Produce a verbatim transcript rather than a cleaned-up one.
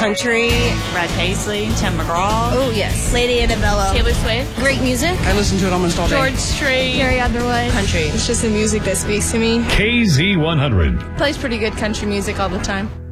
Country. Brad Paisley, Tim McGraw. Oh, yes. Lady Annabella. Taylor Swift. Great music. I listen to it almost all day. George Strait. Carrie Underwood. Country. It's just the music that speaks to me. K Z one hundred. Plays pretty good country music all the time.